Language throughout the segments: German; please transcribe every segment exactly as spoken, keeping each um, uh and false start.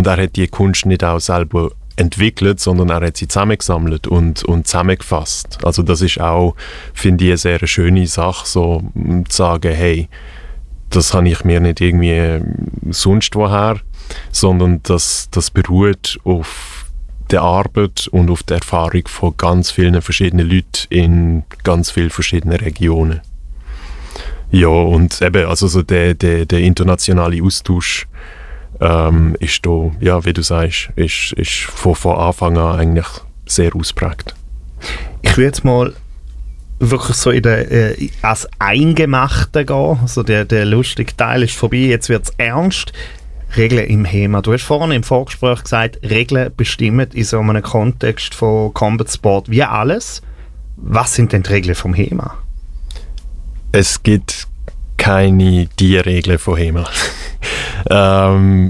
Und er hat die Kunst nicht auch selber entwickelt, sondern er hat sie zusammengesammelt und, und zusammengefasst. Also das ist auch, finde ich, eine sehr schöne Sache, so zu sagen, hey, das habe ich mir nicht irgendwie sonst woher, sondern das, das beruht auf der Arbeit und auf der Erfahrung von ganz vielen verschiedenen Leuten in ganz vielen verschiedenen Regionen. Ja, und eben, also so der, der, der internationale Austausch ähm, ist da, ja, wie du sagst, ist, ist von, von Anfang an eigentlich sehr ausprägt. Ich würde jetzt mal wirklich so in der, äh, als Eingemachte gehen. Also der, der lustige Teil ist vorbei, jetzt wird es ernst. Regeln im HEMA. Du hast vorhin im Vorgespräch gesagt, Regeln bestimmen in so einem Kontext von Combat Sport wie alles. Was sind denn die Regeln vom HEMA? Es gibt keine die Regeln von HEMA. ähm,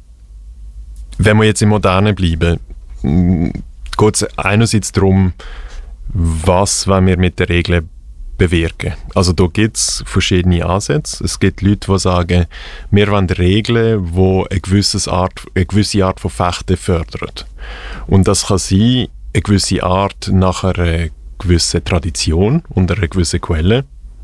wenn wir jetzt im Modernen bleiben, geht es einerseits darum, was wollen wir mit der Regel bewirken. Also da gibt es verschiedene Ansätze. Es gibt Leute, die sagen, wir wollen Regeln, die eine gewisse Art, eine gewisse Art von Fechten fördern. Und das kann sein, eine gewisse Art nach einer gewissen Tradition und einer gewissen Quelle.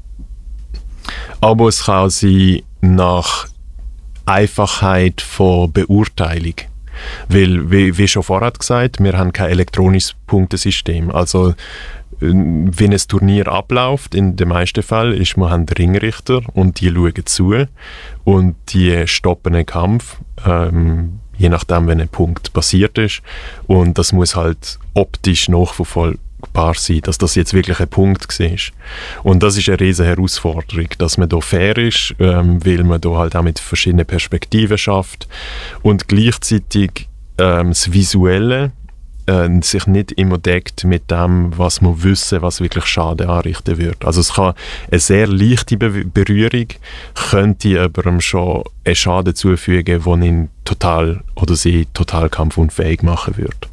Aber es kann auch sein nach Einfachheit von Beurteilung. Weil, wie, wie schon vorher gesagt, wir haben kein elektronisches Punktesystem. Also, wenn ein Turnier abläuft, in den meisten Fällen, ist man haben Ringrichter und die schauen zu und die stoppen den Kampf, ähm, je nachdem, wenn ein Punkt passiert ist. Und das muss halt optisch nachverfolgbar sein, dass das jetzt wirklich ein Punkt war. Und das ist eine riesige Herausforderung, dass man da fair ist, ähm, weil man da halt auch mit verschiedenen Perspektiven schafft und gleichzeitig ähm, das Visuelle äh, sich nicht immer deckt mit dem, was man wissen, was wirklich Schaden anrichten wird. Also es kann eine sehr leichte Be- Berührung könnte jemandem schon einen Schaden zufügen, der ihn total oder sie total kampfunfähig machen wird.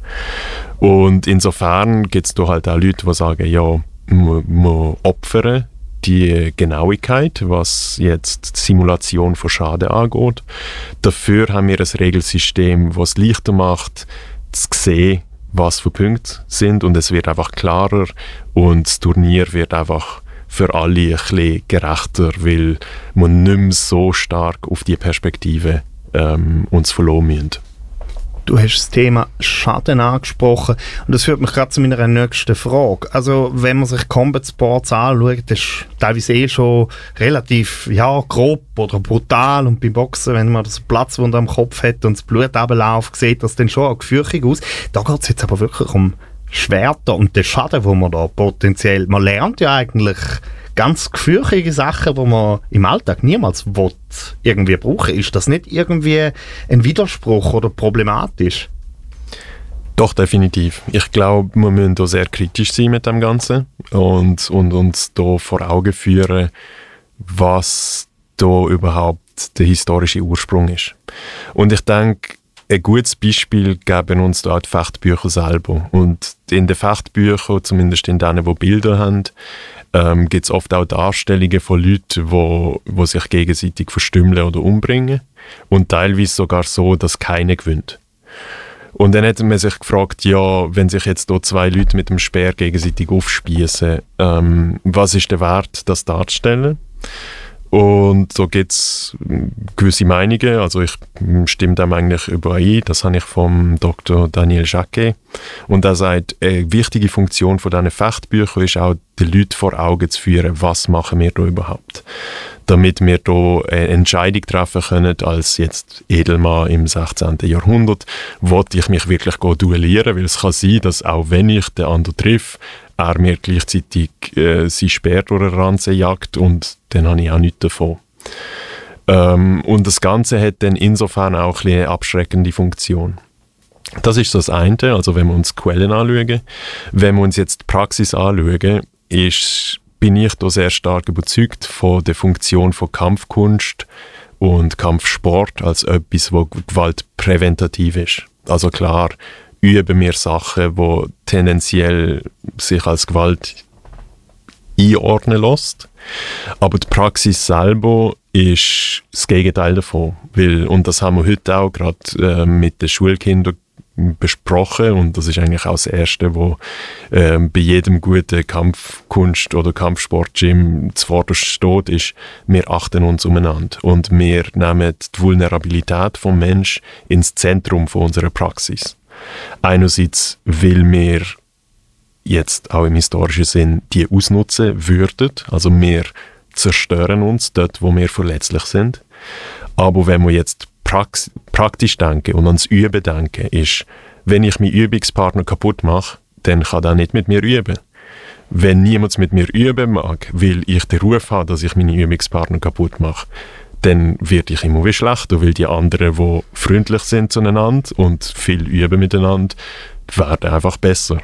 Und insofern gibt es da halt auch Leute, die sagen, ja, man, man opfern die Genauigkeit, was jetzt die Simulation von Schaden angeht. Dafür haben wir ein Regelsystem, das es leichter macht, zu sehen, was für Punkte sind, und es wird einfach klarer und das Turnier wird einfach für alle ein bisschen gerechter, weil man nicht mehr so stark auf die Perspektive ähm, uns verlassen müssen. Du hast das Thema Schaden angesprochen und das führt mich gerade zu meiner nächsten Frage. Also wenn man sich Combat Sports anschaut, das ist teilweise eh schon relativ ja, grob oder brutal, und beim Boxen, wenn man das Platzwunde am Kopf hat und das Blut runterläuft, sieht das dann schon auch gefürchtig aus. Da geht es jetzt aber wirklich um Schwerter und den Schaden, wo man da potenziell, man lernt ja eigentlich ganz gefürchtige Sachen, die man im Alltag niemals will, irgendwie brauchen. Ist das nicht irgendwie ein Widerspruch oder problematisch? Doch, definitiv. Ich glaube, wir müssen da sehr kritisch sein mit dem Ganzen und, und uns da vor Augen führen, was da überhaupt der historische Ursprung ist. Und ich denke, ein gutes Beispiel geben uns da auch die Fechtbücher selber. Und in den Fechtbüchern, zumindest in denen, die Bilder haben, ähm, gibt es oft auch Darstellungen von Leuten, wo, wo sich gegenseitig verstümmeln oder umbringen. Und teilweise sogar so, dass keiner gewinnt. Und dann hat man sich gefragt, ja, wenn sich jetzt hier zwei Leute mit dem Speer gegenseitig aufspießen, ähm, was ist der Wert, das darzustellen? Und so gibt es gewisse Meinungen, also ich stimme dem eigentlich überein, das habe ich vom Doktor Daniel Jacquet. Und er sagt, eine wichtige Funktion von diesen Fechtbüchern ist auch, den Leuten vor Augen zu führen, was machen wir da überhaupt. Damit wir da eine Entscheidung treffen können, als jetzt Edelmann im sechzehnten Jahrhundert, wollte ich mich wirklich duellieren, weil es kann sein, dass auch wenn ich den anderen treffe, er mir gleichzeitig äh, sein Speer durch den Ranzen jagt und dann habe ich auch nichts davon. Ähm, und das Ganze hat dann insofern auch eine abschreckende Funktion. Das ist so das eine, also wenn wir uns Quellen anschauen. Wenn wir uns jetzt die Praxis anschauen, ist, bin ich da sehr stark überzeugt von der Funktion von Kampfkunst und Kampfsport als etwas, was gewaltpräventativ ist. Also klar, üben wir Sachen, die tendenziell sich als Gewalt einordnen lässt. Aber die Praxis selber ist das Gegenteil davon. Weil, und das haben wir heute auch gerade äh, mit den Schulkindern besprochen und das ist eigentlich auch das Erste, wo äh, bei jedem guten Kampfkunst- oder Kampfsportgym zuvorderst steht, ist, wir achten uns umeinander und wir nehmen die Vulnerabilität vom Mensch ins Zentrum von unserer Praxis. Einerseits, weil wir jetzt auch im historischen Sinn die ausnutzen würden, also wir zerstören uns dort, wo wir verletzlich sind. Aber wenn wir jetzt prax- praktisch denken und ans Üben denken, ist, wenn ich meinen Übungspartner kaputt mache, dann kann er nicht mit mir üben. Wenn niemand mit mir üben mag, weil ich den Ruf habe, dass ich meine Übungspartner kaputt mache, dann werde ich immer wie schlechter, weil die anderen, die freundlich sind zueinander und viel üben miteinander, werden einfach besser.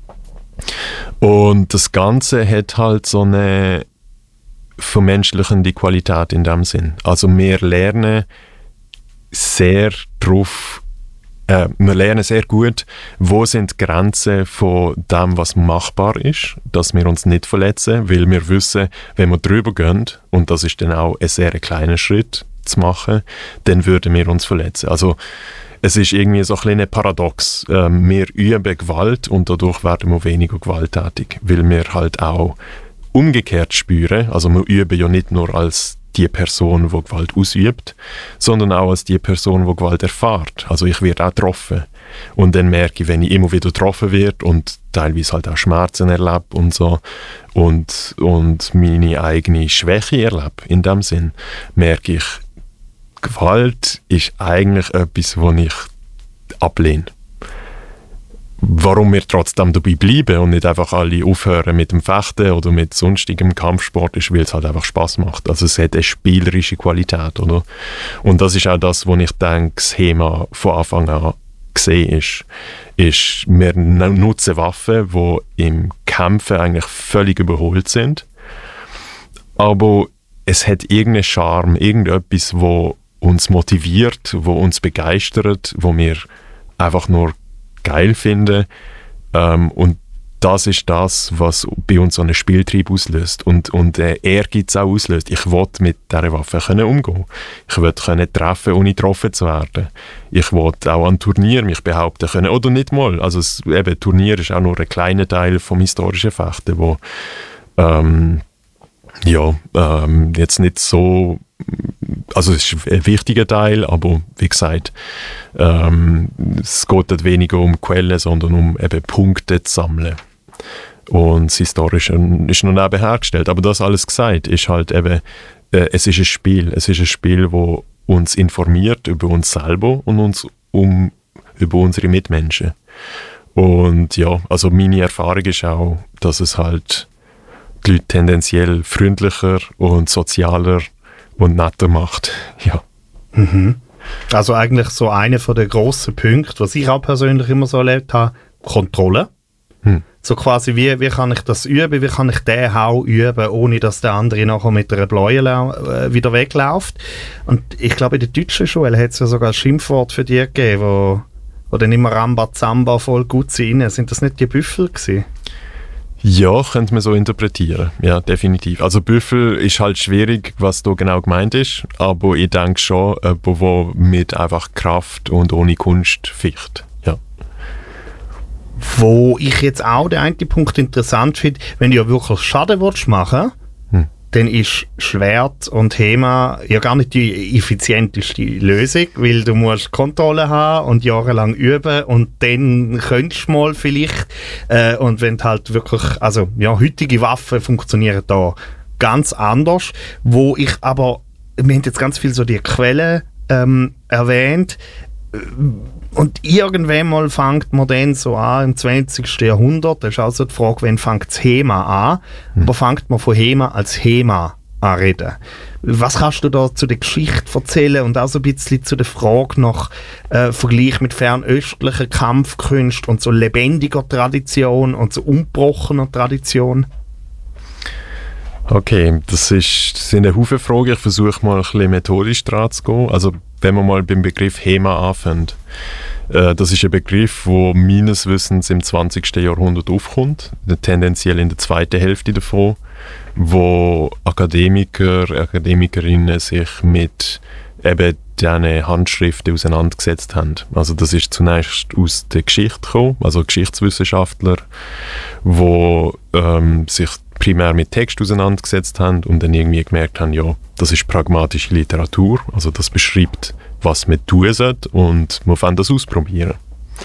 Und das Ganze hat halt so eine vermenschlichende Qualität in dem Sinn. Also wir lernen sehr drauf, äh, wir lernen sehr gut, wo sind die Grenzen von dem, was machbar ist, dass wir uns nicht verletzen, weil wir wissen, wenn wir drüber gehen, und das ist dann auch ein sehr kleiner Schritt zu machen, dann würden wir uns verletzen. Also es ist irgendwie so ein kleines Paradox. Ähm, wir üben Gewalt und dadurch werden wir weniger gewalttätig, weil wir halt auch umgekehrt spüren, also wir üben ja nicht nur als die Person, die Gewalt ausübt, sondern auch als die Person, die Gewalt erfährt. Also ich werde auch getroffen. Und dann merke ich, wenn ich immer wieder getroffen werde und teilweise halt auch Schmerzen erlebe und so und, und meine eigene Schwäche erlebe, in dem Sinn, merke ich, Gewalt ist eigentlich etwas, was ich ablehne. Warum wir trotzdem dabei bleiben und nicht einfach alle aufhören mit dem Fechten oder mit sonstigem Kampfsport, ist, weil es halt einfach Spass macht. Also es hat eine spielerische Qualität, oder? Und das ist auch das, wo ich denke, das HEMA von Anfang an gesehen ist. ist wir nutzen Waffen, die im Kämpfen eigentlich völlig überholt sind. Aber es hat irgendeinen Charme, irgendetwas, wo uns motiviert, wo uns begeistert, wo wir einfach nur geil finden. Ähm, und das ist das, was bei uns so einen Spieltrieb auslöst und, und äh, Ehrgeiz auch auslöst. Ich will mit dieser Waffe können umgehen. Ich will können treffen, ohne getroffen zu werden. Ich will auch an Turnieren mich behaupten können. Oder nicht mal. Also es, eben, Turnier ist auch nur ein kleiner Teil vom historischen Fechten, wo ähm, ja, ähm, jetzt nicht so, also es ist ein wichtiger Teil, aber wie gesagt, ähm, es geht nicht weniger um Quellen, sondern um eben Punkte zu sammeln. Und das Historische ist noch nebenher gestellt. Aber das alles gesagt, ist halt eben, äh, es ist ein Spiel. Es ist ein Spiel, das uns informiert über uns selber und uns um, über unsere Mitmenschen. Und ja, also meine Erfahrung ist auch, dass es halt die Leute tendenziell freundlicher und sozialer und netter macht. Ja. Mhm. Also eigentlich so einer von den grossen Punkten, was ich auch persönlich immer so erlebt habe, Kontrolle. Hm. So quasi, wie, wie kann ich das üben, wie kann ich den Hau üben, ohne dass der andere nachher mit einer Bläue äh, wieder wegläuft. Und ich glaube, in der deutschen Schule hat es ja sogar ein Schimpfwort für die gegeben, wo, wo dann immer Rambazamba voll gut sind. Sind das nicht die Büffel gewesen? Ja, könnte man so interpretieren. Ja, definitiv. Also Büffel ist halt schwierig, was da genau gemeint ist, aber ich denke schon, jemand, der mit einfach Kraft und ohne Kunst ficht. Ja. Wo ich jetzt auch den einen Punkt interessant finde, wenn du ja wirklich Schaden willst machen, hm. dann ist Schwert und HEMA ja gar nicht die effizienteste Lösung, weil du musst Kontrolle haben und jahrelang üben und dann könntest du mal vielleicht äh, und wenn halt wirklich, also ja, heutige Waffen funktionieren da ganz anders, wo ich aber, wir haben jetzt ganz viel so die Quellen ähm, erwähnt, und irgendwann mal fängt man dann so an, im zwanzigsten Jahrhundert, das ist also die Frage, wann fängt das HEMA an, hm. aber fängt man von HEMA als HEMA an reden. Was kannst du da zu der Geschichte erzählen und auch so ein bisschen zu der Frage nach äh, Vergleich mit fernöstlicher Kampfkunst und so lebendiger Tradition und so ungebrochener Tradition? Okay, das, ist, das sind eine Haufen Fragen. Ich versuche mal ein bisschen methodisch dran zu gehen. Also wenn wir mal beim Begriff HEMA anfangen, äh, das ist ein Begriff, der meines Wissens im zwanzigsten Jahrhundert aufkommt, tendenziell in der zweiten Hälfte davon. wo Akademiker, Akademikerinnen sich mit eben diesen Handschriften auseinandergesetzt haben. Also das ist zunächst aus der Geschichte gekommen, also Geschichtswissenschaftler, die ähm, sich primär mit Text auseinandergesetzt haben und dann irgendwie gemerkt haben, ja, das ist pragmatische Literatur, also das beschreibt, was man tun sollte und man kann das ausprobieren.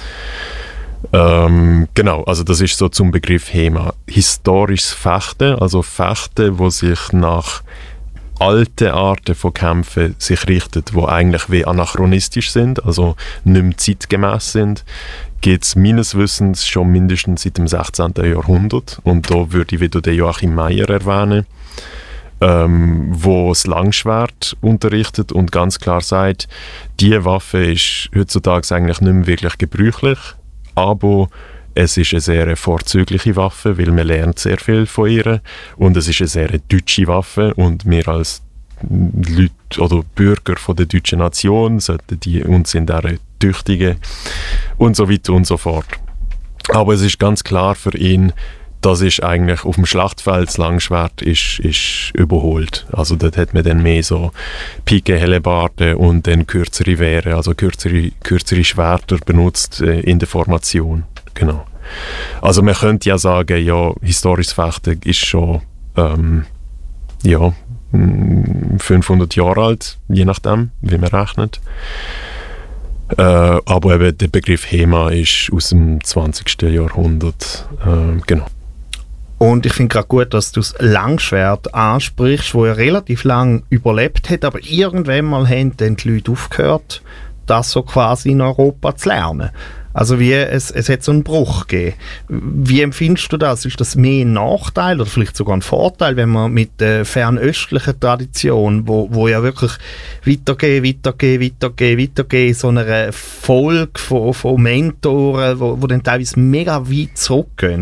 Ähm, genau, also das ist so zum Begriff HEMA. Historisches Fechten, also Fechten, wo sich nach alten Arten von Kämpfen sich richtet, die eigentlich wie anachronistisch sind, also nicht mehr zeitgemäß sind, gibt es meines Wissens schon mindestens seit dem sechzehnten Jahrhundert. Und da würde ich wieder den Joachim Meyer erwähnen, ähm, wo das Langschwert unterrichtet und ganz klar sagt, diese Waffe ist heutzutage eigentlich nicht mehr wirklich gebräuchlich, aber es ist eine sehr vorzügliche Waffe, weil man lernt sehr viel von ihr. Und es ist eine sehr deutsche Waffe und wir als Leute oder Bürger von der deutschen Nation sollten die uns in dieser tüchtigen und so weiter und so fort. Aber es ist ganz klar für ihn, das ist eigentlich auf dem Schlachtfeld, das Langschwert ist, ist überholt. Also dort hat man dann mehr so Pike, Hellebarden und dann kürzere Wehre, also kürzere, kürzere Schwerter benutzt äh, in der Formation. Genau. Also man könnte ja sagen, ja, historisches Fechten ist schon ähm, ja, fünfhundert Jahre alt, je nachdem, wie man rechnet. Äh, aber eben der Begriff HEMA ist aus dem zwanzigsten Jahrhundert. Äh, genau. Und ich finde gerade gut, dass du das Langschwert ansprichst, das ja relativ lang überlebt hat, aber irgendwann mal haben dann die Leute aufgehört, das so quasi in Europa zu lernen. Also wie es, es hat so einen Bruch gegeben. Wie empfindest du das? Ist das mehr ein Nachteil oder vielleicht sogar ein Vorteil, wenn man mit der fernöstlichen Tradition, wo, wo ja wirklich weitergehen, weitergehen, weitergehen, weitergehen, so einer Folge von, von Mentoren, wo, wo dann teilweise mega weit zurückgehen?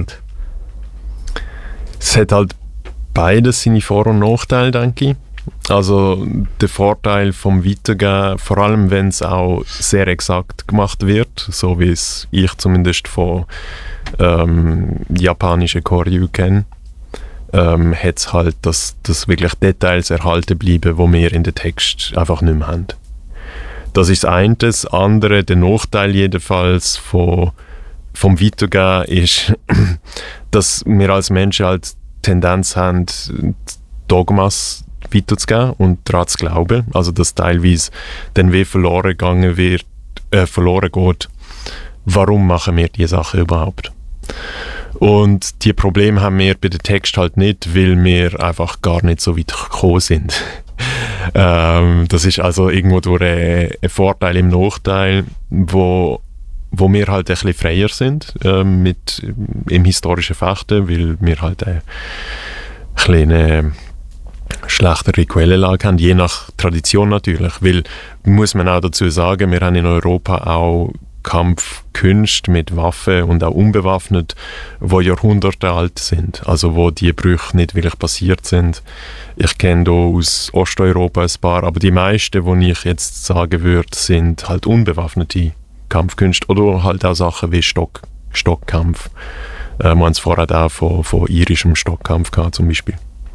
Es hat halt beides seine Vor- und Nachteile, denke ich. Also der Vorteil vom Weitergeben, vor allem wenn es auch sehr exakt gemacht wird, so wie es ich zumindest von ähm, japanischen Koryu kenne, ähm, hat es halt, dass, dass wirklich Details erhalten bleiben, die wir in den Text einfach nicht mehr haben. Das ist das eine. Das andere, der Nachteil jedenfalls von, vom Weitergeben ist, dass wir als Menschen halt Tendenz haben, Dogmas weiterzugeben und daran zu glauben. Also dass teilweise dann wie verloren gegangen wird, äh, verloren geht, warum machen wir diese Sachen überhaupt? Und die Probleme haben wir bei den Texten halt nicht, weil wir einfach gar nicht so weit gekommen sind. ähm, das ist also irgendwo durch ein, ein Vorteil im Nachteil, wo wo wir halt ein bisschen freier sind äh, mit, im historischen Fechten, weil wir halt eine kleine schlechtere Quellenlage haben, je nach Tradition natürlich, weil, muss man auch dazu sagen, wir haben in Europa auch Kampfkünste mit Waffen und auch unbewaffnet, die Jahrhunderte alt sind, also wo die Brüche nicht wirklich passiert sind. Ich kenne hier aus Osteuropa ein paar, aber die meisten, die ich jetzt sagen würde, sind halt unbewaffnete Kampfkünste oder halt auch Sachen wie Stock, Stockkampf. Äh, man hat es vorher auch von, von irischem Stockkampf gehabt, zum Beispiel.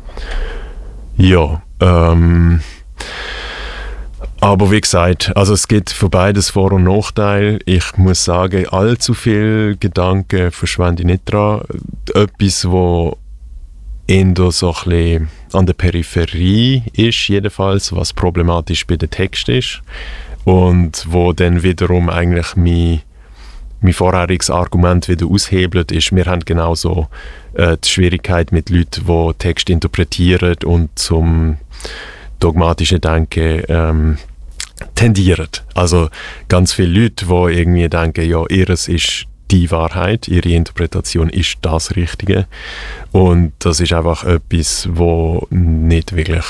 Ja, ähm, aber wie gesagt, also es gibt für beides Vor- und Nachteile. Ich muss sagen, allzu viel Gedanken verschwende ich nicht dran. Etwas, wo eher so ein bisschen an der Peripherie ist, jedenfalls, was problematisch bei den Texten ist. Und wo dann wiederum eigentlich mein, mein vorheriges Argument wieder aushebelt, ist, wir haben genauso äh, die Schwierigkeit mit Leuten, die Text interpretieren und zum dogmatischen Denken ähm, tendieren. Also ganz viele Leute, die irgendwie denken, ja, ihres ist die Wahrheit, ihre Interpretation ist das Richtige. Und das ist einfach etwas, das nicht wirklich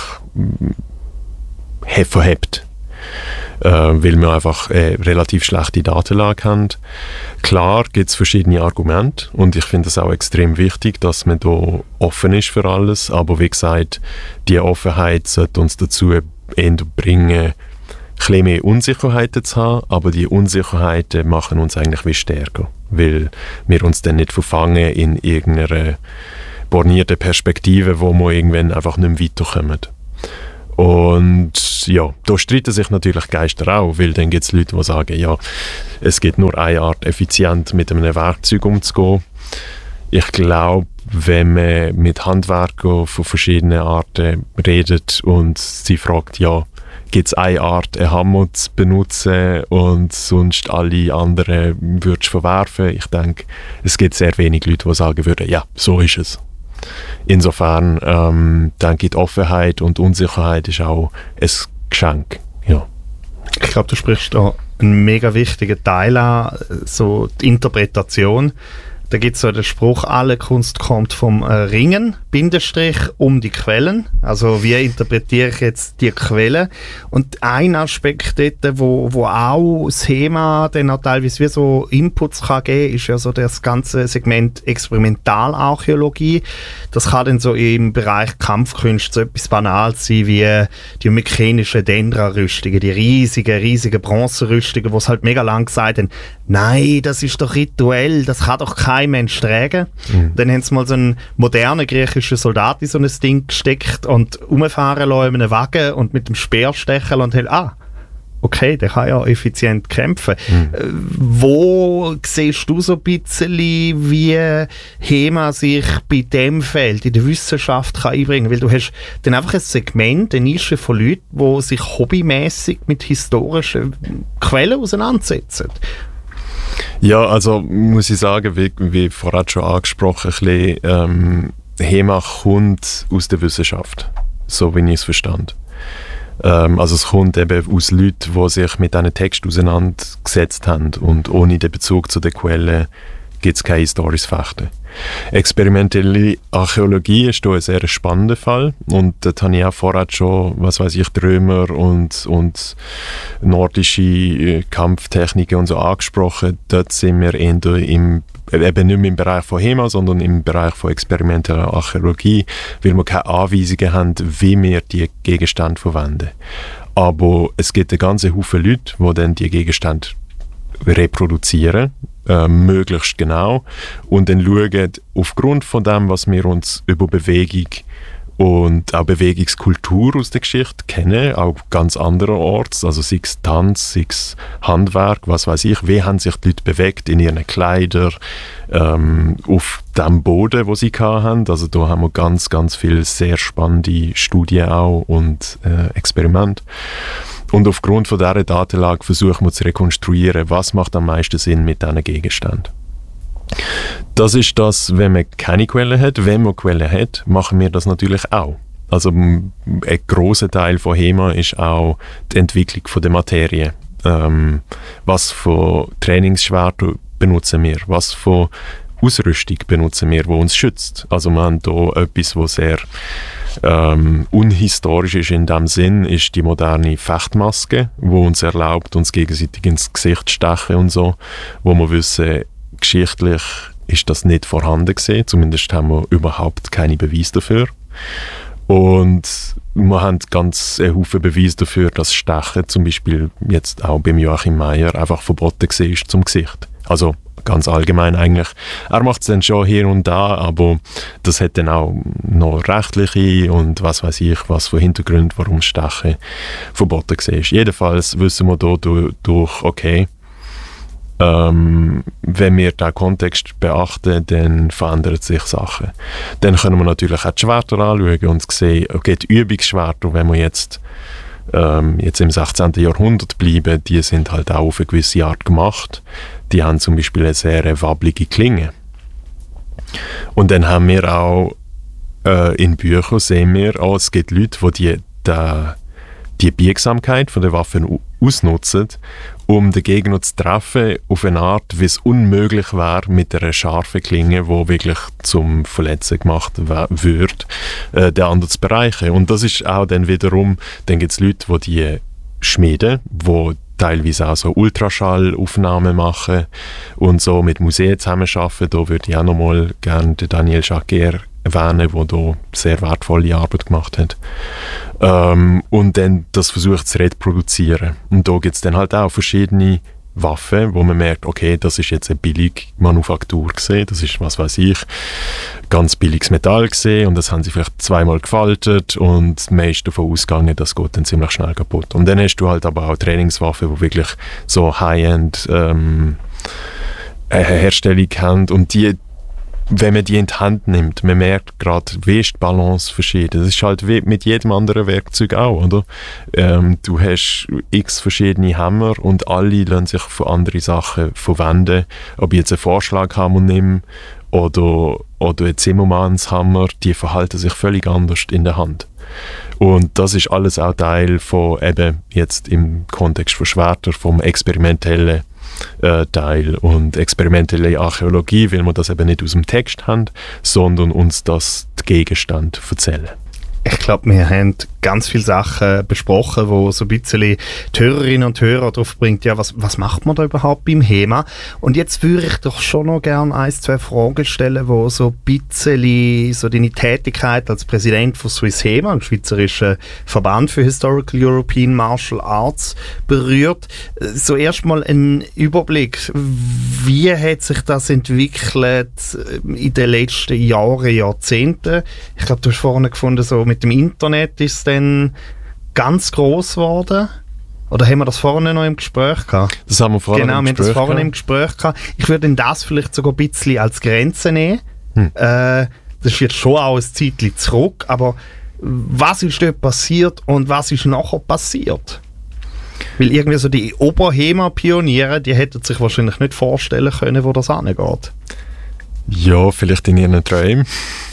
äh, verhebt. Äh, weil wir einfach eine relativ schlechte Datenlage haben. Klar gibt es verschiedene Argumente und ich finde es auch extrem wichtig, dass man da offen ist für alles, aber wie gesagt, die Offenheit sollte uns dazu eher bringen, ein bisschen mehr Unsicherheiten zu haben, aber die Unsicherheiten machen uns eigentlich wie stärker, weil wir uns dann nicht verfangen in irgendeiner bornierten Perspektiven, wo wir irgendwann einfach nicht mehr weiterkommen. Und ja, da streiten sich natürlich Geister auch, weil dann gibt es Leute, die sagen, ja, es gibt nur eine Art, effizient mit einem Werkzeug umzugehen. Ich glaube, wenn man mit Handwerkern von verschiedenen Arten redet und sie fragt, ja, gibt es eine Art, einen Hammer zu benutzen und sonst alle anderen würdest du verwerfen? Ich denke, es gibt sehr wenige Leute, die sagen würden, ja, so ist es. Insofern ähm, denke ich, die Offenheit und Unsicherheit ist auch ein Geschenk. Ja. Ich glaube, du sprichst da einen mega wichtigen Teil an, so die Interpretation. Da gibt es so den Spruch, alle Kunst kommt vom äh, Ringen, Bindestrich, um die Quellen. Also wie interpretiere ich jetzt die Quellen? Und ein Aspekt dort, wo, wo auch das Thema dann auch teilweise wie so Inputs kann geben, ist ja so das ganze Segment Experimentalarchäologie. Das kann dann so im Bereich Kampfkunst so etwas Banales sein wie die mykenischen Dendra-Rüstungen, die riesigen, riesigen Bronzerüstungen, wo es halt mega lang gesagt haben, nein, das ist doch rituell, das kann doch kein Mensch tragen. Mhm. Dann haben sie mal so einen modernen griechischen Soldat in so ein Ding gesteckt und rumfahren lassen in einem Wagen und mit dem Speer stechen und haben, ah, okay, der kann ja effizient kämpfen. Mhm. Äh, wo siehst du so ein bisschen, wie HEMA sich bei dem Feld in der Wissenschaft kann einbringen kann? Weil du hast dann einfach ein Segment, eine Nische von Leuten, die sich hobbymäßig mit historischen Quellen auseinandersetzen. Ja, also muss ich sagen, wie, wie vorhin schon angesprochen, ein bisschen, ähm, HEMA kommt aus der Wissenschaft, so wie ich es verstand. Ähm, also es kommt eben aus Leuten, die sich mit diesen Texten auseinandergesetzt haben und ohne den Bezug zu den Quellen gibt es kein historisches Fechten. Experimentelle Archäologie ist hier ein sehr spannender Fall und dort habe ich auch vorher schon, was weiß ich, Römer und, und nordische Kampftechniken und so angesprochen. Dort sind wir eher im, eben nicht mehr im Bereich von HEMA, sondern im Bereich von experimenteller Archäologie, weil wir keine Anweisungen haben, wie wir die Gegenstände verwenden. Aber es gibt einen ganzen Haufen Leute, die dann die Gegenstände reproduzieren, äh, möglichst genau, und dann schauen, aufgrund von dem, was wir uns über Bewegung und auch Bewegungskultur aus der Geschichte kennen, auch ganz andererorts, also sei es Tanz, sei es Handwerk, was weiß ich, wie haben sich die Leute bewegt in ihren Kleidern, ähm, auf dem Boden, wo sie hatten. Also da haben wir ganz, ganz viele sehr spannende Studien auch und äh, Experimente. Und aufgrund von dieser Datenlage versuchen wir zu rekonstruieren, was macht am meisten Sinn mit diesen Gegenständen. Das ist das, wenn man keine Quelle hat. Wenn man Quelle hat, machen wir das natürlich auch. Also ein grosser Teil von HEMA ist auch die Entwicklung von der Materie. Ähm, was für Trainingsschwerter benutzen wir? Was für Ausrüstung benutzen wir, die uns schützt? Also wir haben hier etwas, was sehr ähm, unhistorisch ist in dem Sinn, ist die moderne Fechtmaske, die uns erlaubt, uns gegenseitig ins Gesicht zu stechen und so, wo wir wissen, geschichtlich ist das nicht vorhanden gewesen, zumindest haben wir überhaupt keine Beweise dafür. Und wir haben ganz einen Haufen Beweise dafür, dass Stechen zum Beispiel jetzt auch beim Joachim Meier einfach verboten war zum Gesicht. Also ganz allgemein eigentlich. Er macht es dann schon hier und da, aber das hat dann auch noch rechtliche und was weiß ich, was für Hintergründe, warum Stechen verboten war. Jedenfalls wissen wir hier durch, durch okay, Ähm, wenn wir diesen Kontext beachten, dann verändern sich Sachen. Dann können wir natürlich auch die Schwerter anschauen und sehen, okay, die Übungsschwerter, wenn wir jetzt, ähm, jetzt im sechzehnten Jahrhundert bleiben, die sind halt auch auf eine gewisse Art gemacht. Die haben zum Beispiel eine sehr wabbelige Klinge. Und dann haben wir auch äh, in Büchern sehen wir, oh, es gibt Leute, die die, die, die Biegsamkeit von der Waffen ausnutzen, um den Gegner zu treffen, auf eine Art, wie es unmöglich wäre mit einer scharfen Klinge, die wirklich zum Verletzen gemacht wird, äh, den anderen zu bereichen. Und das ist auch dann wiederum, dann gibt es Leute, die die schmieden, die teilweise auch so Ultraschallaufnahmen machen und so mit Museen zusammenarbeiten. Da würde ich auch nochmal gerne den Daniel Jacquer erwähnen, der hier sehr wertvolle Arbeit gemacht hat. Ähm, und dann das versucht zu reproduzieren. Und da gibt es dann halt auch verschiedene Waffe, wo man merkt, okay, das ist jetzt eine billige Manufaktur gesehen, das ist, was weiß ich, ganz billiges Metall gesehen und das haben sie vielleicht zweimal gefaltet und man ist davon ausgegangen, das geht dann ziemlich schnell kaputt. Und dann hast du halt aber auch Trainingswaffen, die wirklich so High-End ähm, Herstellung haben und die, wenn man die in die Hand nimmt, man merkt gerade, wie ist die Balance verschieden. Das ist halt wie mit jedem anderen Werkzeug auch, oder? Ähm, du hast x verschiedene Hammer und alle lassen sich von anderen Sachen verwenden. Ob ich jetzt einen Vorschlaghammer nehme oder, oder einen Zimmermannshammer, die verhalten sich völlig anders in der Hand. Und das ist alles auch Teil von, eben jetzt im Kontext von Schwertern, vom experimentellen Äh, Teil und experimentelle Archäologie, weil wir das eben nicht aus dem Text haben, sondern uns das Gegenstand erzählen. Ich glaube, wir haben ganz viele Sachen besprochen, wo so ein bisschen die Hörerinnen und Hörer drauf bringt, ja, was, was macht man da überhaupt beim HEMA? Und jetzt würde ich doch schon noch gerne ein, zwei Fragen stellen, wo so ein bisschen so deine Tätigkeit als Präsident von Swiss HEMA, einem schweizerischen Verband für Historical European Martial Arts, berührt. So erstmal ein Überblick, wie hat sich das entwickelt in den letzten Jahren, Jahrzehnten? Ich glaube, du hast vorhin gefunden, so mit dem Internet ist es dann ganz gross geworden? Oder haben wir das vorne noch im Gespräch gehabt? Das haben wir vorne genau, im Gespräch Genau, wir haben das vorne gehabt. im Gespräch gehabt. Ich würde das vielleicht sogar ein bisschen als Grenze nehmen. Hm. Äh, das ist jetzt schon auch ein Zeitchen zurück, aber was ist dort passiert und was ist nachher passiert? Weil irgendwie so die Oberhema-Pioniere, die hätten sich wahrscheinlich nicht vorstellen können, wo das angeht. Ja, vielleicht in ihren Träumen.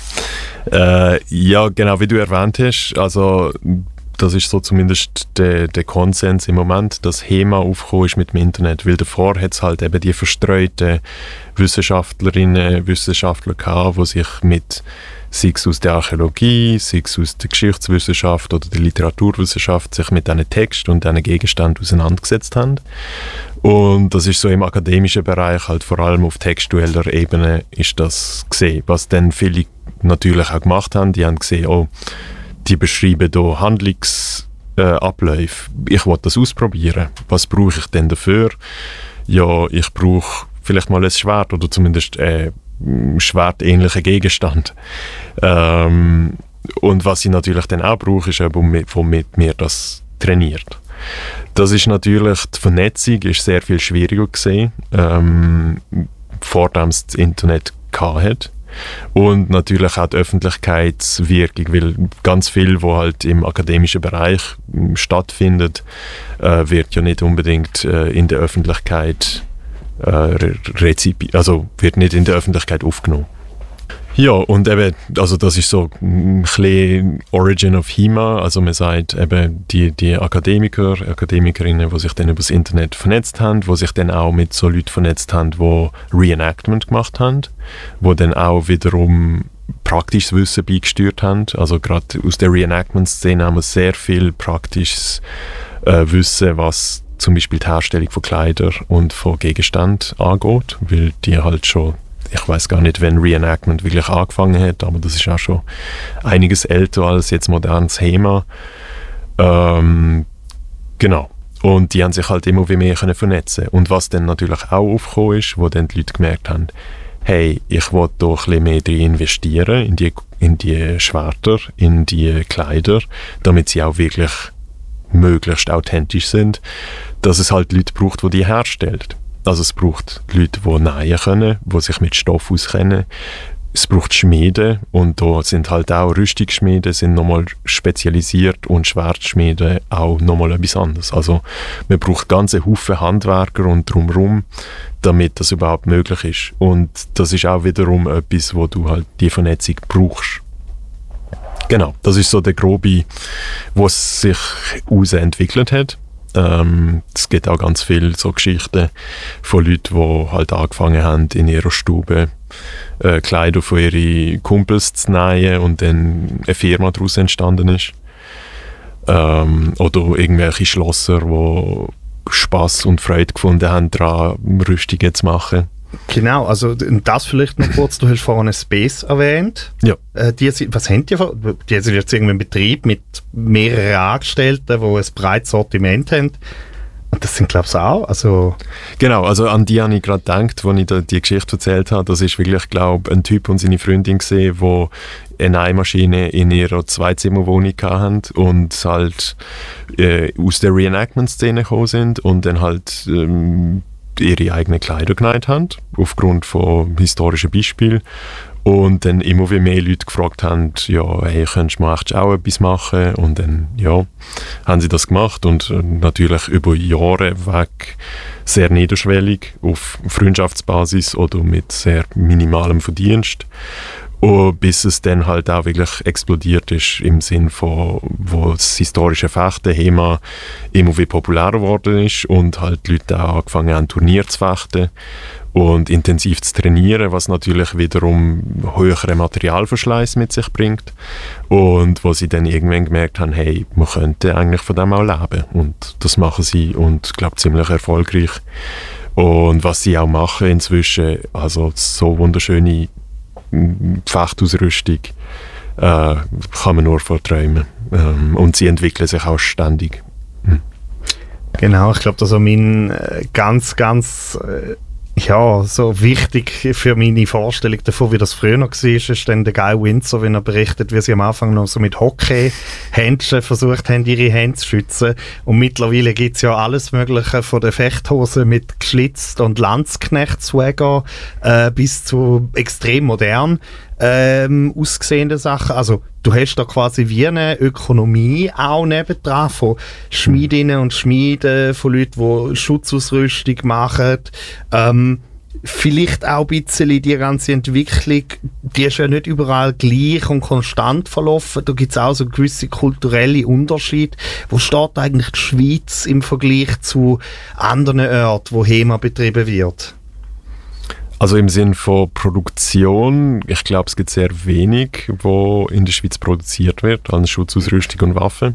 Äh, ja, genau, wie du erwähnt hast, also das ist so zumindest der, der Konsens im Moment, dass HEMA aufgekommen ist mit dem Internet, weil davor hat es halt eben die verstreuten Wissenschaftlerinnen, Wissenschaftler gehabt, die sich mit, sei es aus der Archäologie, sei es aus der Geschichtswissenschaft oder der Literaturwissenschaft, sich mit diesen Texten und diesen Gegenständen auseinandergesetzt haben. Und das ist so im akademischen Bereich, halt vor allem auf textueller Ebene ist das gesehen. Was dann viele natürlich auch gemacht haben, die haben gesehen, oh, die beschreiben hier Handlungsabläufe. Äh, ich will das ausprobieren. Was brauche ich denn dafür? Ja, ich brauche vielleicht mal ein Schwert oder zumindest äh, einen schwertähnlichen Gegenstand. Ähm, und was ich natürlich dann auch brauche, ist jemand, womit mir das trainiert. Das ist natürlich, die Vernetzung ist sehr viel schwieriger gewesen, ähm, vor dem es das Internet hatte. Und natürlich auch die Öffentlichkeitswirkung, weil ganz viel, was halt im akademischen Bereich äh, stattfindet, äh, wird ja nicht unbedingt äh, in der Öffentlichkeit äh, rezipi- also wird nicht in der Öffentlichkeit aufgenommen. Ja, und eben, also das ist so ein bisschen Origin of HEMA, also man sagt eben die, die Akademiker, Akademikerinnen, die sich dann über das Internet vernetzt haben, die sich dann auch mit so Leuten vernetzt haben, die Reenactment gemacht haben, die dann auch wiederum praktisches Wissen beigesteuert haben, also gerade aus der Reenactment-Szene haben wir sehr viel praktisches äh, Wissen, was zum Beispiel die Herstellung von Kleidern und von Gegenständen angeht, weil die halt schon, ich weiß gar nicht, wann Reenactment wirklich angefangen hat, aber das ist auch schon einiges älter als jetzt modernes HEMA. Ähm, genau. Und die haben sich halt immer wie mehr können vernetzen. Und was dann natürlich auch aufgekommen ist, wo dann die Leute gemerkt haben, hey, ich will da ein bisschen mehr drin investieren, in die, in die Schwerter, in die Kleider, damit sie auch wirklich möglichst authentisch sind, dass es halt Leute braucht, die die herstellen. Also es braucht Leute, die nähen können, die sich mit Stoff auskennen. Es braucht Schmiede und da sind halt auch Rüstungsschmiede, sind nochmal spezialisiert und Schwertschmiede auch nochmal etwas anderes. Also man braucht ganze Haufen Handwerker und drumherum, damit das überhaupt möglich ist. Und das ist auch wiederum etwas, wo du halt die Vernetzung brauchst. Genau, das ist so der grobe, was sich ausentwickelt hat. Ähm, es gibt auch ganz viele so Geschichten von Leuten, die halt angefangen haben, in ihrer Stube äh, Kleider von ihren Kumpels zu nähen und dann eine Firma daraus entstanden ist. Ähm, oder irgendwelche Schlosser, die Spass und Freude gefunden haben, daran Rüstungen zu machen. Genau, also das vielleicht noch kurz, du hast vorhin Space erwähnt. Ja. Äh, die, was haben die? Die sind jetzt irgendwie ein Betrieb mit mehreren Angestellten, die ein breites Sortiment haben. das sind, glaube ich, auch. Also genau, also an die habe ich gerade gedacht, als ich da die Geschichte erzählt habe. Das ist wirklich, glaube ich, ein Typ und seine Freundin gesehen, die eine Nähmaschine in ihrer Zweizimmerwohnung hatten und halt äh, aus der Reenactment-Szene gekommen sind und dann halt ähm, ihre eigenen Kleider genäht haben, aufgrund von historischen Beispielen. Und dann immer wie mehr Leute gefragt haben, ja, hey, könntest du mal echt auch etwas machen? Und dann, ja, haben sie das gemacht und natürlich über Jahre weg sehr niederschwellig, auf Freundschaftsbasis oder mit sehr minimalem Verdienst. Und bis es dann halt auch wirklich explodiert ist im Sinn von, wo das historische Fechten, HEMA, immer wie populärer geworden ist und halt die Leute auch angefangen haben, Turnier zu fechten und intensiv zu trainieren, was natürlich wiederum höheren Materialverschleiß mit sich bringt und wo sie dann irgendwann gemerkt haben, hey, man könnte eigentlich von dem auch leben und das machen sie und ich glaube ziemlich erfolgreich und was sie auch machen inzwischen, also so wunderschöne Fechtausrüstung, äh, kann man nur vorträumen ähm, und sie entwickeln sich auch ständig. Hm. Genau, ich glaube, das ist mein äh, ganz, ganz äh, ja, so wichtig für meine Vorstellung davon, wie das früher noch war, ist dann der Guy Windsor, wenn er berichtet, wie sie am Anfang noch so mit Hockey-Händchen versucht haben, ihre Hände zu schützen. Und mittlerweile gibt es ja alles Mögliche, von der Fechthose mit geschlitzt und Landsknecht-Swagger äh, bis zu extrem modern ähm, aussehenden Sachen. Also du hast da quasi wie eine Ökonomie auch nebendran von Schmiedinnen und Schmieden, von Leuten, die Schutzausrüstung machen. Ähm, vielleicht auch ein bisschen die ganze Entwicklung, die ist ja nicht überall gleich und konstant verlaufen. Da gibt es auch so gewisse kulturelle Unterschiede. Wo steht eigentlich die Schweiz im Vergleich zu anderen Orten, wo HEMA betrieben wird? Also im Sinn von Produktion, ich glaube, es gibt sehr wenig, wo in der Schweiz produziert wird, an Schutzausrüstung und Waffen.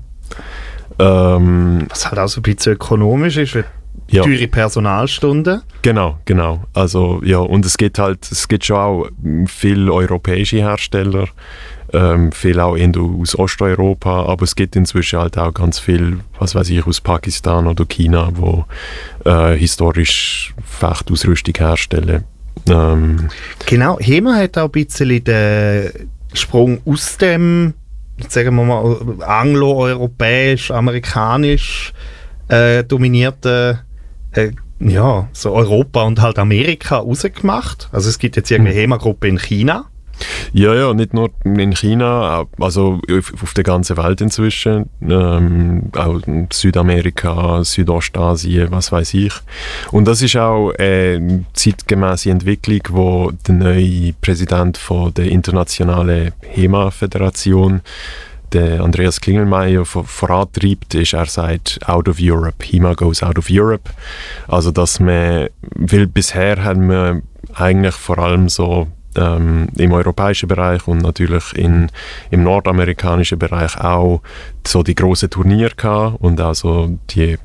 Ähm, Was halt auch so ein bisschen ökonomisch ist, wie ja. teure Personalstunden. Genau, genau. Also ja, und es gibt halt, es gibt schon auch viele europäische Hersteller, ähm, viel auch eher aus Osteuropa, aber es gibt inzwischen halt auch ganz viel, was weiß ich, aus Pakistan oder China, wo äh, historisch Fechtausrüstung herstellen. Ähm, genau, HEMA hat auch ein bisschen den Sprung aus dem, sagen wir mal, anglo-europäisch, amerikanisch äh, dominierten äh, ja, so Europa und halt Amerika rausgemacht. Also es gibt jetzt irgendeine HEMA-Gruppe in China. Ja, ja, nicht nur in China, also auf der ganzen Welt inzwischen, ähm, auch in Südamerika, Südostasien, was weiß ich. Und das ist auch eine zeitgemäße Entwicklung, wo der neue Präsident von der internationalen HEMA-Föderation, der Andreas Klingelmeier, vor, vorantreibt, ist, er sagt, out of Europe, HEMA goes out of Europe. Also, dass man, weil bisher haben wir eigentlich vor allem so ähm, im europäischen Bereich und natürlich in, im nordamerikanischen Bereich auch so die grossen Turniere gehabt und auch so die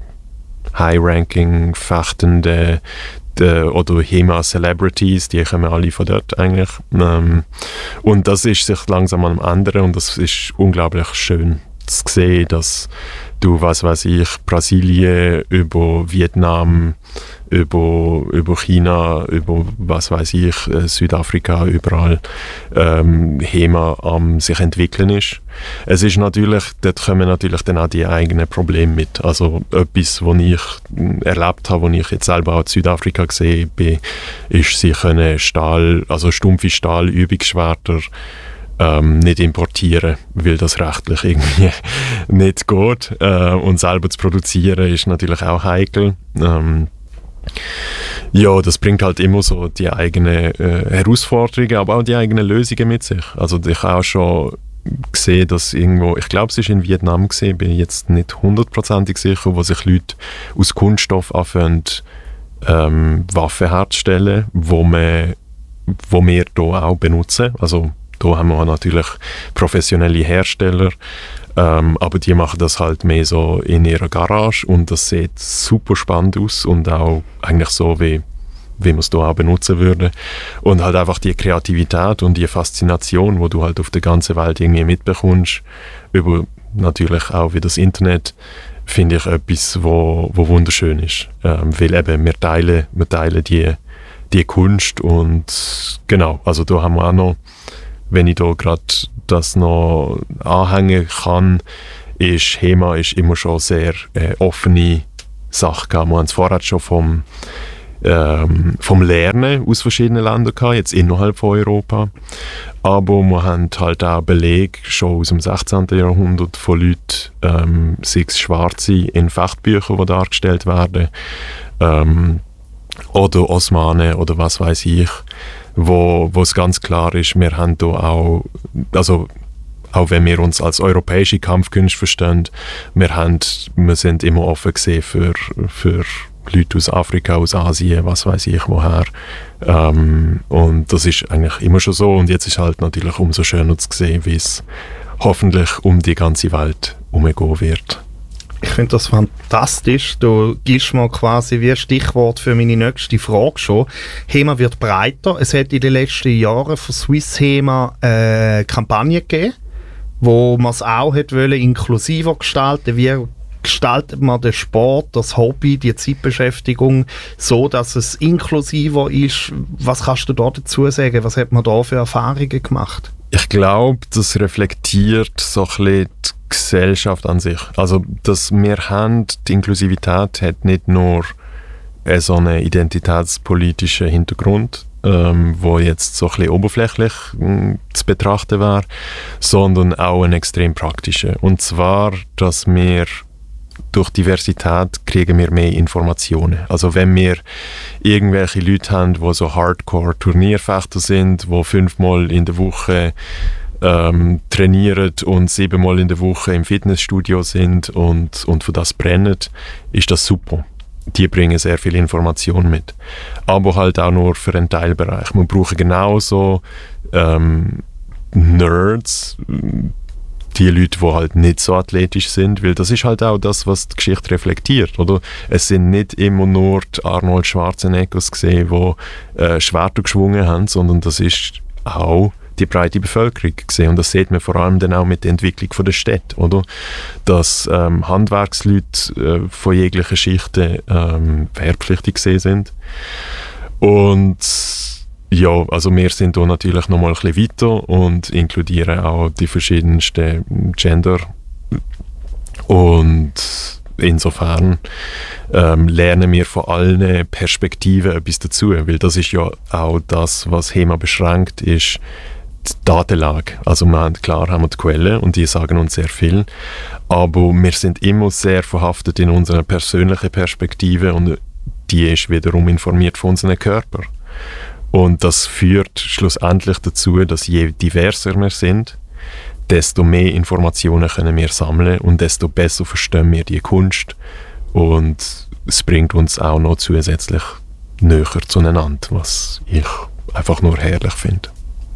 High-Ranking fechtende oder HEMA-Celebrities, die kommen alle von dort eigentlich. Ähm, und das ist sich langsam am ändern und das ist unglaublich schön zu sehen, dass du, was weiß ich, Brasilien über Vietnam, über, über China, über, was weiß ich, Südafrika, überall ähm, HEMA am sich entwickeln ist. Es ist natürlich, dort kommen natürlich dann auch die eigenen Probleme mit. Also etwas, was ich erlebt habe, was ich jetzt selber auch in Südafrika gesehen bin, ist, sie können Stahl, also stumpfe Stahlübungsschwerter Ähm, nicht importieren, weil das rechtlich irgendwie nicht geht. Äh, und selber zu produzieren ist natürlich auch heikel. Ähm, ja, das bringt halt immer so die eigenen äh, Herausforderungen, aber auch die eigenen Lösungen mit sich. Also ich habe auch schon gesehen, dass irgendwo, ich glaube, es ist in Vietnam gesehen, bin ich jetzt nicht hundertprozentig sicher, wo sich Leute aus Kunststoff anfangen, ähm, Waffen herzustellen, wo, man, wo wir hier auch benutzen. Also da haben wir natürlich professionelle Hersteller, ähm, aber die machen das halt mehr so in ihrer Garage und das sieht super spannend aus und auch eigentlich so, wie, wie man es hier auch benutzen würde. Und halt einfach die Kreativität und die Faszination, die du halt auf der ganzen Welt irgendwie mitbekommst, über natürlich auch wie das Internet, finde ich etwas, wo, wo wunderschön ist. Ähm, weil eben, wir teilen, wir teilen die, die Kunst und genau, also da haben wir auch noch, wenn ich da gerade das noch anhängen kann, ist HEMA ist immer schon sehr äh, offene Sache gehabt. Wir haben es vorher schon vom, ähm, vom Lernen aus verschiedenen Ländern gehabt, jetzt innerhalb von Europa. Aber wir haben halt auch Belege schon aus dem sechzehnten Jahrhundert von Leuten, ähm, sei es Schwarze in Fechtbüchern, die dargestellt werden, ähm, oder Osmanen oder was weiß ich, wo, wo es ganz klar ist, wir haben da auch, also auch wenn wir uns als europäische Kampfkünste verstehen, wir, haben, wir sind immer offen gesehen für, für Leute aus Afrika, aus Asien, was weiß ich woher. Ähm, und das ist eigentlich immer schon so. Und jetzt ist halt natürlich umso schöner zu sehen, wie es hoffentlich um die ganze Welt herumgehen wird. Ich finde das fantastisch. Du gibst mir quasi wie ein Stichwort für meine nächste Frage schon. HEMA wird breiter. Es hat in den letzten Jahren von Swiss HEMA eine Kampagne gegeben, wo man es auch hat wollen, inklusiver gestalten. Wie gestaltet man den Sport, das Hobby, die Zeitbeschäftigung so, dass es inklusiver ist? Was kannst du da dazu sagen? Was hat man da für Erfahrungen gemacht? Ich glaube, das reflektiert so ein bisschen die Gesellschaft an sich. Also, dass wir haben, die Inklusivität hat nicht nur äh, so einen identitätspolitischen Hintergrund, ähm, wo jetzt so ein bisschen oberflächlich mh, zu betrachten wäre, sondern auch einen extrem praktischen. Und zwar, dass wir durch Diversität kriegen wir mehr Informationen. Also wenn wir irgendwelche Leute haben, die so Hardcore-Turnierfechter sind, die fünfmal in der Woche ähm, trainieren und siebenmal in der Woche im Fitnessstudio sind und, und für das brennen, ist das super. Die bringen sehr viel Information mit. Aber halt auch nur für einen Teilbereich. Wir brauchen genauso ähm, Nerds, die Leute, die halt nicht so athletisch sind, weil das ist halt auch das, was die Geschichte reflektiert, oder? Es sind nicht immer nur die Arnold Schwarzeneggers gesehen, die äh, Schwerter geschwungen haben, sondern das ist auch die breite Bevölkerung gesehen. Und das sieht man vor allem dann auch mit der Entwicklung von der Städte, oder? Dass ähm, Handwerksleute äh, von jeglichen Schichten ähm, wehrpflichtig gesehen sind. Und ja, also wir sind da natürlich noch mal ein bisschen weiter und inkludieren auch die verschiedensten Gender. Und insofern ähm, lernen wir von allen Perspektiven etwas dazu, weil das ist ja auch das, was HEMA beschränkt, ist die Datenlage. Also wir haben, klar haben wir die Quellen und die sagen uns sehr viel, aber wir sind immer sehr verhaftet in unserer persönlichen Perspektive und die ist wiederum informiert von unserem Körper. Und das führt schlussendlich dazu, dass je diverser wir sind, desto mehr Informationen können wir sammeln und desto besser verstehen wir die Kunst. Und es bringt uns auch noch zusätzlich näher zueinander, was ich einfach nur herrlich finde.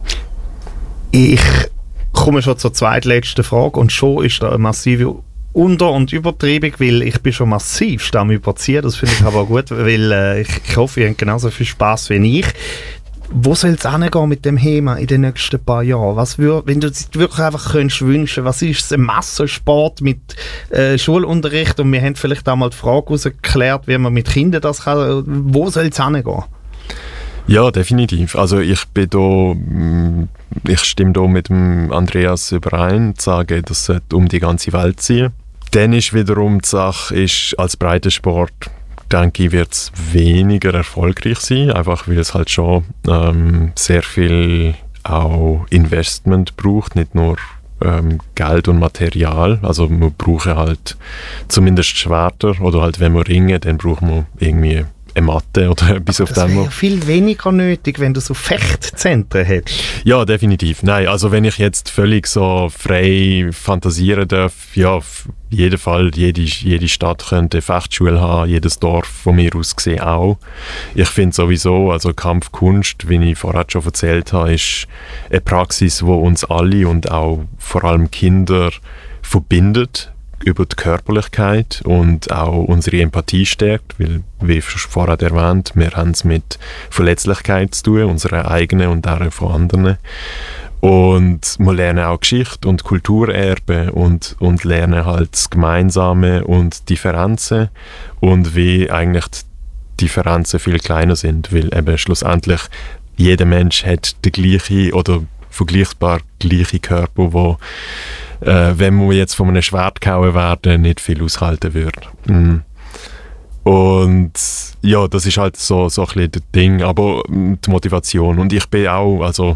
Ich komme schon zur zweitletzten Frage und schon ist da eine massive Unter- und Übertreibung, weil ich bin schon massiv am Überziehen. Das finde ich aber gut, weil äh, ich, ich hoffe, ihr habt genauso viel Spass wie ich. Wo soll es hingehen mit dem HEMA in den nächsten paar Jahren? Was wür- wenn du dir wirklich einfach könntest wünschen, was ist ein Massensport mit äh, Schulunterricht? Und wir haben vielleicht auch mal die Frage herausgeklärt, wie man mit Kindern das kann. Wo soll es hingehen? Ja, definitiv. Also ich bin da, ich stimme da mit dem Andreas überein, zu sagen, das sollte um die ganze Welt ziehen. Dann ist wiederum die Sache, ist, als Breitensport, denke ich, wird es weniger erfolgreich sein, einfach weil es halt schon ähm, sehr viel auch Investment braucht, nicht nur ähm, Geld und Material. Also wir brauchen halt zumindest Schwerter oder halt wenn wir ringen, dann brauchen wir irgendwie eine Matte oder etwas auf dem. Das wäre viel weniger nötig, wenn du so Fechtzentren hättest. Ja, definitiv. Nein, also wenn ich jetzt völlig so frei fantasieren darf, ja, auf jeden Fall, jede, jede Stadt könnte eine Fechtschule haben, jedes Dorf von mir aus gesehen auch. Ich finde sowieso, also Kampfkunst, wie ich vorher schon erzählt habe, ist eine Praxis, die uns alle und auch vor allem Kinder verbindet über die Körperlichkeit und auch unsere Empathie stärkt, weil, wie vorher erwähnt, wir haben es mit Verletzlichkeit zu tun, unsere eigene und auch von anderen. Und wir lernen auch Geschichte und Kulturerbe und, und lernen halt das Gemeinsame und Differenzen und wie eigentlich die Differenzen viel kleiner sind, weil eben schlussendlich jeder Mensch hat den gleichen oder vergleichbar gleichen Körper, wo äh, wenn wir jetzt von einem Schwert gehauen werden, nicht viel aushalten würde. Mm. Und ja, das ist halt so, so ein bisschen das Ding, aber die Motivation. Und ich bin auch, also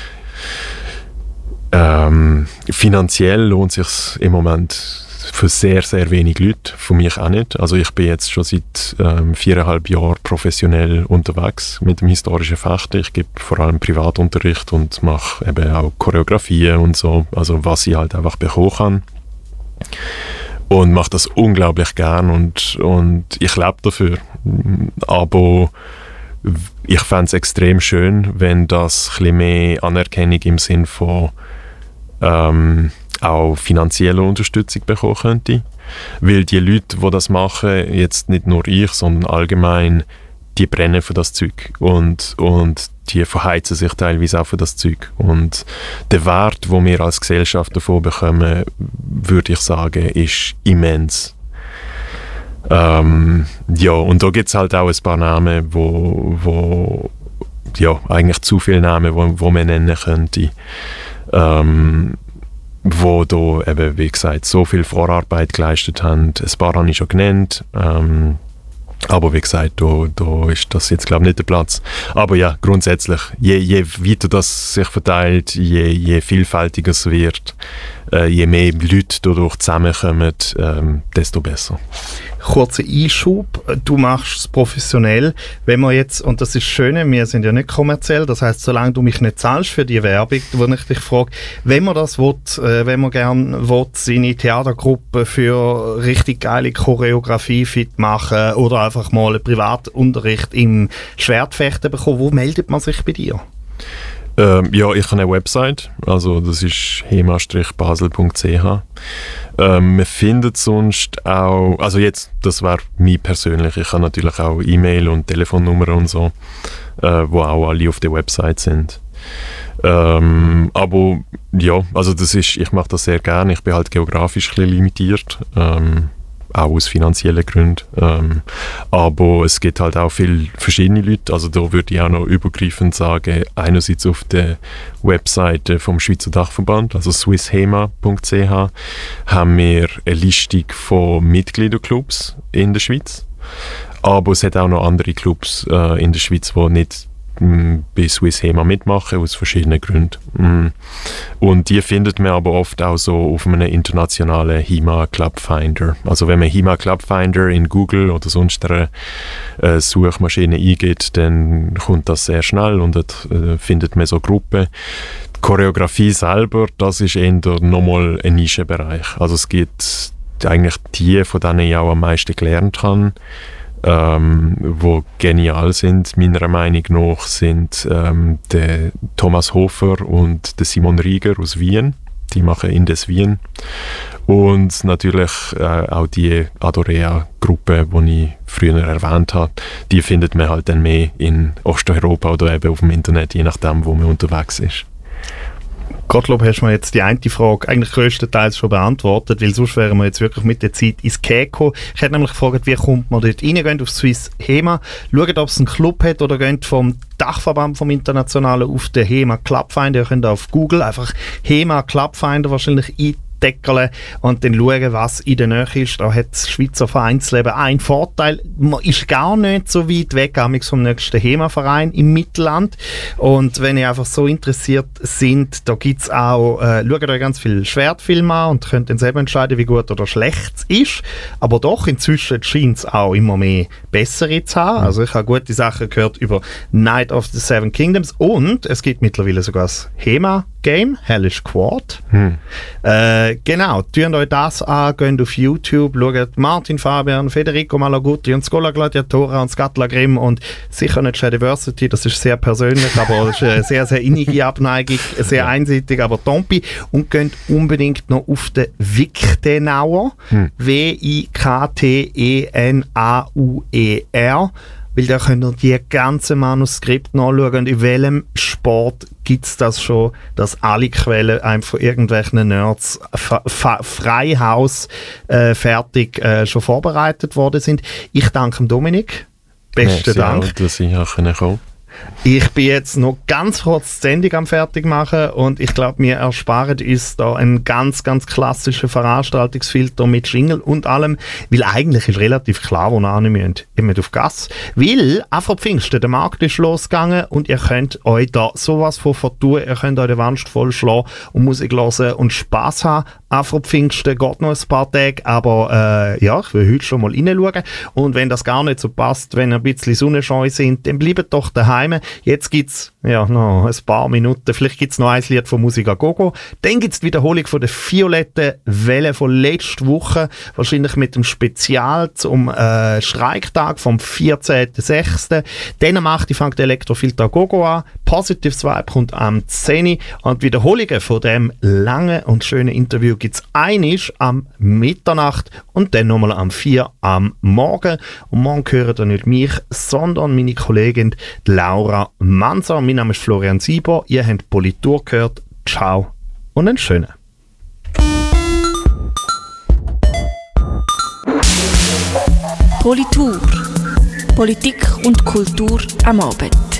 ähm, finanziell lohnt es sich im Moment für sehr, sehr wenig Leute, für mich auch nicht. Also ich bin jetzt schon seit ähm, viereinhalb Jahren professionell unterwegs mit dem historischen Fechten. Ich gebe vor allem Privatunterricht und mache eben auch Choreografien und so, also was ich halt einfach bekommen kann. Und mache das unglaublich gern und, und ich lebe dafür. Aber ich fände es extrem schön, wenn das ein bisschen mehr Anerkennung im Sinn von ähm, auch finanzielle Unterstützung bekommen könnte. Weil die Leute, die das machen, jetzt nicht nur ich, sondern allgemein, die brennen für das Zeug und, und die verheizen sich teilweise auch für das Zeug. Und der Wert, den wir als Gesellschaft davon bekommen, würde ich sagen, ist immens. Ähm, ja, und da gibt es halt auch ein paar Namen, wo, wo ja, eigentlich zu viele Namen, wo, wo man nennen könnte. Ähm, wo da eben, wie gesagt, so viel Vorarbeit geleistet haben. Ein paar habe ich schon genannt. Ähm, aber wie gesagt, da, da ist das jetzt, glaube ich, nicht der Platz. Aber ja, grundsätzlich, je, je weiter das sich verteilt, je, je vielfältiger es wird, äh, je mehr Leute dadurch zusammenkommen, ähm, desto besser. Kurzer Einschub, du machst es professionell. Wenn wir jetzt, und das ist das Schöne, wir sind ja nicht kommerziell, das heisst, solange du mich nicht zahlst für die Werbung, wo ich dich frage, wenn man das will, äh, wenn man gerne will, seine Theatergruppe für richtig geile Choreografie fit machen oder einfach mal einen Privatunterricht im Schwertfechten bekommen, wo meldet man sich bei dir? Ähm, ja, ich habe eine Website, also das ist hema basel punkt c h. Ähm, man findet sonst auch, also jetzt, das wäre mir persönlich, ich habe natürlich auch E-Mail und Telefonnummer und so, äh, wo auch alle auf der Website sind. Ähm, aber ja, also das ist, ich mache das sehr gerne, ich bin halt geografisch ein bisschen limitiert, ähm, auch aus finanziellen Gründen. Ähm, aber es gibt halt auch viele verschiedene Leute. Also da würde ich auch noch übergreifend sagen, einerseits auf der Webseite vom Schweizer Dachverband, also swiss hema punkt c h, haben wir eine Listung von Mitgliederclubs in der Schweiz. Aber es hat auch noch andere Clubs äh, in der Schweiz, die nicht bei Swiss Hema mitmachen, aus verschiedenen Gründen. Und die findet man aber oft auch so auf einem internationalen HEMA Club Finder. Also wenn man HEMA Club Finder in Google oder sonst einer äh, Suchmaschine eingibt, dann kommt das sehr schnell und dort äh, findet man so Gruppen. Die Choreografie selber, das ist eher nochmal ein Nischenbereich. Also es gibt eigentlich die, von denen ich auch am meisten gelernt habe, Ähm, wo genial sind, meiner Meinung nach, sind ähm, der Thomas Hofer und der Simon Rieger aus Wien. Die machen Indes Wien. Und natürlich äh, auch die Adorea-Gruppe, die ich früher erwähnt habe, die findet man halt dann mehr in Osteuropa oder eben auf dem Internet, je nachdem, wo man unterwegs ist. Gottlob, hast du mir jetzt die eine Frage eigentlich grösstenteils schon beantwortet, weil sonst wären wir jetzt wirklich mit der Zeit ins Käse gekommen. Ich hätte nämlich gefragt, wie kommt man dort rein? Geht auf Swiss Hema, schaut, ob es einen Club hat oder geht vom Dachverband vom Internationalen auf den Hema Club Finder. Ihr könnt auf Google einfach Hema Club Finder wahrscheinlich eingeben und dann schauen, was in der Nähe ist. Da hat das Schweizer Vereinsleben einen Vorteil. Man ist gar nicht so weit weg vom nächsten HEMA-Verein im Mittelland. Und wenn ihr einfach so interessiert sind, da gibt es auch, äh, schaut euch ganz viele Schwertfilme an und könnt dann selber entscheiden, wie gut oder schlecht es ist. Aber doch, inzwischen scheint es auch immer mehr bessere zu haben. Also ich habe gute Sachen gehört über Night of the Seven Kingdoms und es gibt mittlerweile sogar das HEMA-Game, Hellish Quad. Hm. Äh, Genau, tun euch das an, geht auf YouTube, schaut Martin Fabian, Federico Malaguti und Schola Gladiatora und Skatla Grimm und sicher nicht Shadiversity, das ist sehr persönlich, aber es ist eine sehr, sehr innige Abneigung, sehr einseitig, aber Tompi. Und geht unbedingt noch auf den Wiktenauer, hm. W I K T E N A U E R. weil da könnt ihr die ganzen Manuskripte nachschauen und in welchem Sport gibt es das schon, dass alle Quellen einfach von irgendwelchen Nerds Freihaus äh, fertig äh, schon vorbereitet worden sind. Ich danke dem Dominik. Besten ja, Dank. Auch, dass ich auch kommen konnte. Ich bin jetzt noch ganz kurz die Sendung am fertig machen und ich glaube, wir ersparen uns da einen ganz, ganz klassischen Veranstaltungsfilter mit Jingle und allem, weil eigentlich ist relativ klar, wo wir hin müssen. Ihr müsst auf Gas. Weil, Afro Pfingsten, der Markt ist losgegangen und ihr könnt euch da sowas von vertun, ihr könnt euch den Wanst vollschlagen und Musik hören und Spass haben. Afro Pfingsten geht noch ein paar Tage, aber äh, ja, ich will heute schon mal reinschauen. Und wenn das gar nicht so passt, wenn ihr ein bisschen Sonnenschein sind, dann bleibt doch daheim. Jetzt gibt es ja, noch ein paar Minuten, vielleicht gibt es noch ein Lied von Musik a Gogo. Dann gibt es die Wiederholung von der violetten Welle von letzter Woche, wahrscheinlich mit dem Spezial zum äh, Streiktag vom vierzehnten sechsten Dann am achten fängt der Elektrofilter Gogo an, Positive Vibe kommt am zehnten und die Wiederholungen von dem langen und schönen Interview gibt es einisch am Mitternacht und dann nochmal am vier am Morgen. Und morgen hören dann nicht mich, sondern meine Kollegin Laura Manzer. Mein Name ist Florian Sieber, ihr habt Politur gehört. Ciao und einen schönen. Politur. Politik und Kultur am Abend.